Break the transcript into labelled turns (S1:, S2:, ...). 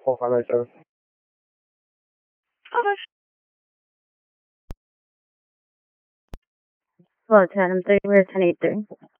S1: 457.
S2: Okay. Well, 10, I'm 30 minutes, 1083.